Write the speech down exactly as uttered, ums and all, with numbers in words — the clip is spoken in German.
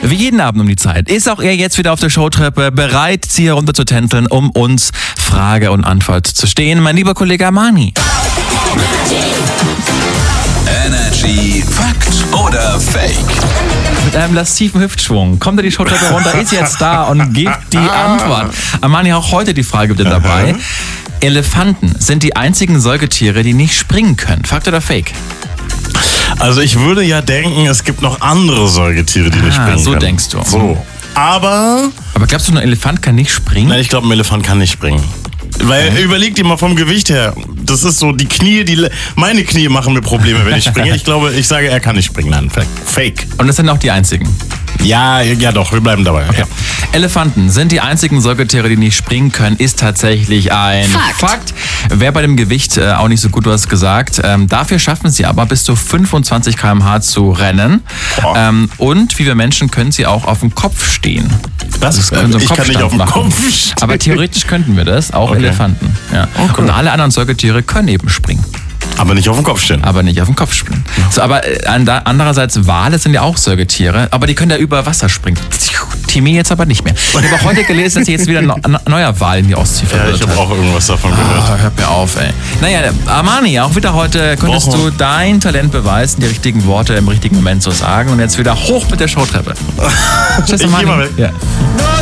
Wie jeden Abend um die Zeit ist auch er jetzt wieder auf der Showtreppe bereit, sie herunter zu tänzeln, um uns Frage und Antwort zu stehen. Mein lieber Kollege Armani. Energy Fakt oder Fake? Mit einem lastiven Hüftschwung kommt er die Showtreppe runter, ist jetzt da und gibt die Antwort. Armani, auch heute die Frage bitte dabei. Elefanten sind die einzigen Säugetiere, die nicht springen können. Fakt oder Fake? Also ich würde ja denken, es gibt noch andere Säugetiere, die nicht Ah, springen so können. denkst du. So. Aber, Aber glaubst du, ein Elefant kann nicht springen? nein, ich glaube, ein Elefant kann nicht springen. Weil, Okay. überleg dir mal vom Gewicht her, das ist so, die Knie, die, meine Knie machen mir Probleme, wenn ich springe. Ich glaube, ich sage, er kann nicht springen. Nein, Fake. Und das sind auch die einzigen. Ja, ja doch, wir bleiben dabei. Okay. Ja. Elefanten sind die einzigen Säugetiere, die nicht springen können, ist tatsächlich ein Fakt. Fakt. Wäre bei dem Gewicht äh, auch nicht so gut, du hast gesagt. Ähm, dafür schaffen sie aber bis zu fünfundzwanzig Kilometer pro Stunde zu rennen. Boah. Ähm, und wie wir Menschen können sie auch auf dem Kopf stehen. Das ist, können so einen ich kann nicht auf dem Kopfstand Kopf machen. stehen. Aber theoretisch könnten wir das, auch Okay. Elefanten. Ja. Okay. Und alle anderen Säugetiere können eben springen, Aber nicht auf dem Kopf stehen. aber nicht auf dem Kopf springen. So, aber äh, anda- andererseits, Wale sind ja auch Säugetiere, aber die können ja über Wasser springen. Timmy jetzt aber nicht mehr. Ich habe auch heute gelesen, dass jetzt wieder ein no- neuer Wal in die Ostsee Ja, verwirrt ich habe hat. auch irgendwas davon gehört. Ah, hört mir auf, ey. Naja, Armani, auch wieder heute konntest Woche. du dein Talent beweisen, die richtigen Worte im richtigen Moment zu sagen. Und jetzt wieder hoch mit der Showtreppe. Tschüss, Ich geh Armani. mal weg. Ja.